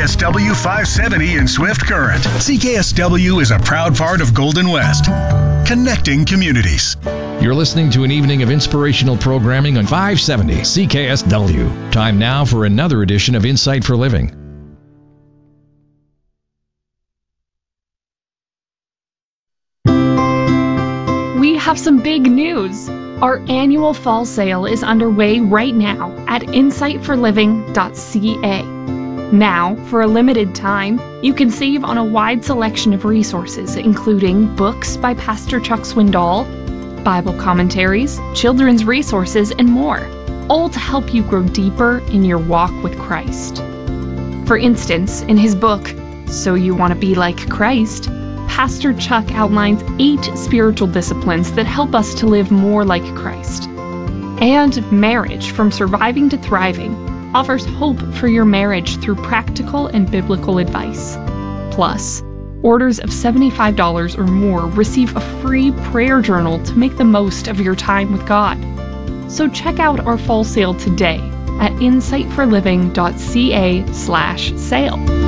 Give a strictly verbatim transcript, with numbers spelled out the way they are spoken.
S W five seventy in Swift Current. C K S W is a proud part of Golden West, connecting communities. You're listening to an evening of inspirational programming on five seventy C K S W. Time now for another edition of Insight for Living. We have some big news. Our annual fall sale is underway right now at insight for living dot c a. Now, for a limited time, you can save on a wide selection of resources, including books by Pastor Chuck Swindoll, Bible commentaries, children's resources, and more, all to help you grow deeper in your walk with Christ. For instance, in his book, So You Want to Be Like Christ, Pastor Chuck outlines eight spiritual disciplines that help us to live more like Christ. And Marriage from Surviving to Thriving offers hope for your marriage through practical and biblical advice. Plus, orders of seventy-five dollars or more receive a free prayer journal to make the most of your time with God. So check out our fall sale today at insight for living dot c a slash sale.